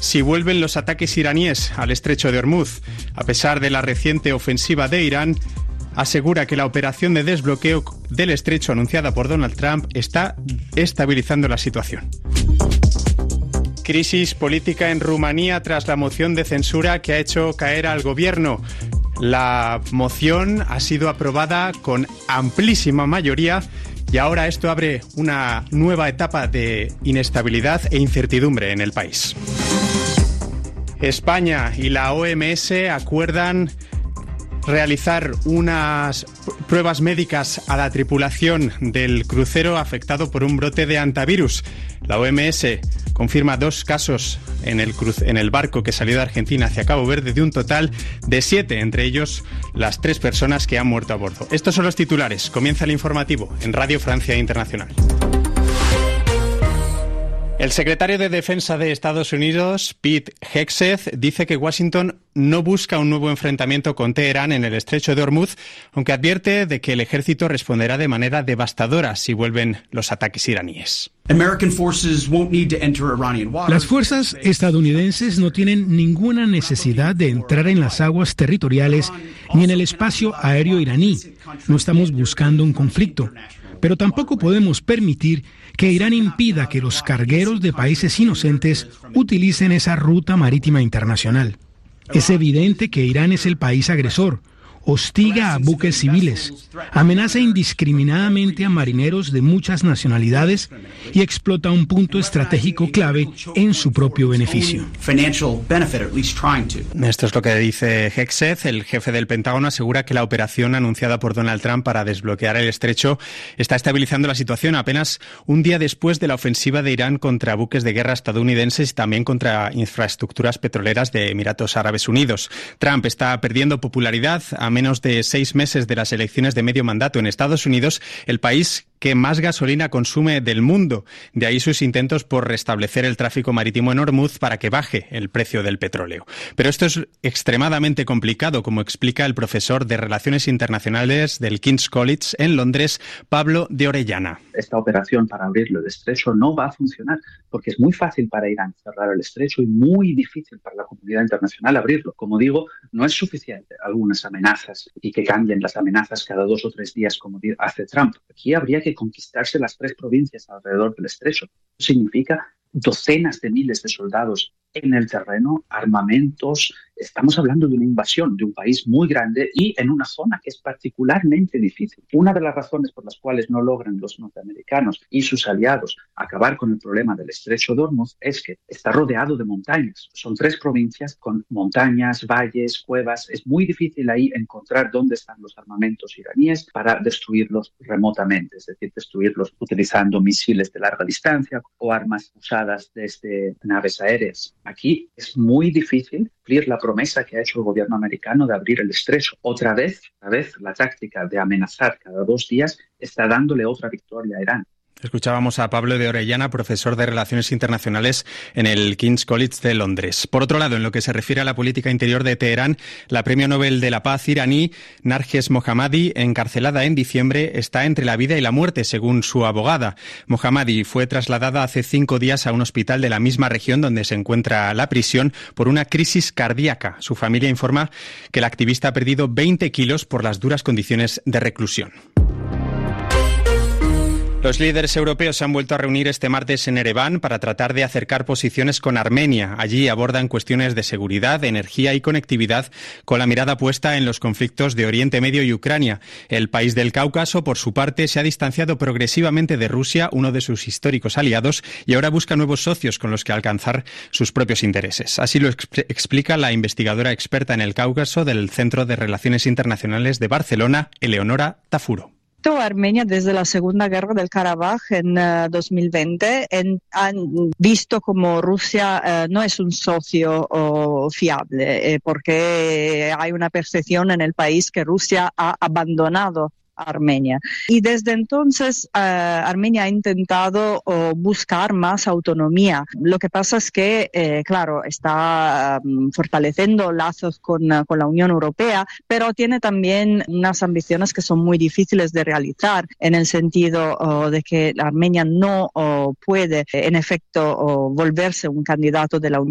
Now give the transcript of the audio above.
si vuelven los ataques iraníes al estrecho de Hormuz. A pesar de la reciente ofensiva de Irán, asegura que la operación de desbloqueo del estrecho anunciada por Donald Trump está estabilizando la situación. Crisis política en Rumanía tras la moción de censura que ha hecho caer al gobierno. La moción ha sido aprobada con amplísima mayoría y ahora esto abre una nueva etapa de inestabilidad e incertidumbre en el país. España y la OMS acuerdan realizar unas pruebas médicas a la tripulación del crucero afectado por un brote de hantavirus. La OMS confirma 2 casos en el barco que salió de Argentina hacia Cabo Verde, de un total de 7, entre ellos las 3 personas que han muerto a bordo. Estos son los titulares. Comienza el informativo en Radio Francia Internacional. El secretario de Defensa de Estados Unidos, Pete Hegseth, dice que Washington no busca un nuevo enfrentamiento con Teherán en el estrecho de Hormuz, aunque advierte de que el ejército responderá de manera devastadora si vuelven los ataques iraníes. Las fuerzas estadounidenses no tienen ninguna necesidad de entrar en las aguas territoriales ni en el espacio aéreo iraní. No estamos buscando un conflicto. Pero tampoco podemos permitir que Irán impida que los cargueros de países inocentes utilicen esa ruta marítima internacional. Es evidente que Irán es el país agresor, hostiga a buques civiles, amenaza indiscriminadamente a marineros de muchas nacionalidades y explota un punto estratégico clave en su propio beneficio. Esto es lo que dice Hegseth. El jefe del Pentágono asegura que la operación anunciada por Donald Trump para desbloquear el estrecho está estabilizando la situación apenas un día después de la ofensiva de Irán contra buques de guerra estadounidenses y también contra infraestructuras petroleras de Emiratos Árabes Unidos. Trump está perdiendo popularidad a menos de 6 meses de las elecciones de medio mandato en Estados Unidos, el país que más gasolina consume del mundo. De ahí sus intentos por restablecer el tráfico marítimo en Hormuz para que baje el precio del petróleo. Pero esto es extremadamente complicado, como explica el profesor de Relaciones Internacionales del King's College en Londres, Pablo de Orellana. Esta operación para abrirlo el estrecho no va a funcionar porque es muy fácil para Irán cerrar el estrecho y muy difícil para la comunidad internacional abrirlo. Como digo, no es suficiente algunas amenazas y que cambien las amenazas cada 2 o 3 días como hace Trump. Aquí habría que conquistarse las 3 provincias alrededor del estrecho. Eso significa docenas de miles de soldados en el terreno, armamentos. Estamos hablando de una invasión de un país muy grande y en una zona que es particularmente difícil. Una de las razones por las cuales no logran los norteamericanos y sus aliados acabar con el problema del estrecho de Hormuz es que está rodeado de montañas. Son 3 provincias con montañas, valles, cuevas. Es muy difícil ahí encontrar dónde están los armamentos iraníes para destruirlos remotamente, es decir, destruirlos utilizando misiles de larga distancia o armas usadas desde naves aéreas. Aquí es muy difícil cumplir la promesa que ha hecho el gobierno americano de abrir el estrecho. Otra vez, la táctica de amenazar cada 2 días está dándole otra victoria a Irán. Escuchábamos a Pablo de Orellana, profesor de Relaciones Internacionales en el King's College de Londres. Por otro lado, en lo que se refiere a la política interior de Teherán, la Premio Nobel de la Paz iraní, Narges Mohammadi, encarcelada en diciembre, está entre la vida y la muerte, según su abogada. Mohammadi fue trasladada hace 5 días a un hospital de la misma región donde se encuentra la prisión por una crisis cardíaca. Su familia informa que la activista ha perdido 20 kilos por las duras condiciones de reclusión. Los líderes europeos se han vuelto a reunir este martes en Ereván para tratar de acercar posiciones con Armenia. Allí abordan cuestiones de seguridad, energía y conectividad, con la mirada puesta en los conflictos de Oriente Medio y Ucrania. El país del Cáucaso, por su parte, se ha distanciado progresivamente de Rusia, uno de sus históricos aliados, y ahora busca nuevos socios con los que alcanzar sus propios intereses. Así lo explica la investigadora experta en el Cáucaso del Centro de Relaciones Internacionales de Barcelona, Eleonora Tafuro. Armenia desde la Segunda Guerra del Karabaj en 2020 han visto como Rusia no es un socio fiable porque hay una percepción en el país que Rusia ha abandonado Armenia. Y desde entonces Armenia ha intentado buscar más autonomía. Lo que pasa es que, claro, está fortaleciendo lazos con la Unión Europea, pero tiene también unas ambiciones que son muy difíciles de realizar, en el sentido de que Armenia no puede, en efecto, volverse un candidato de la Unión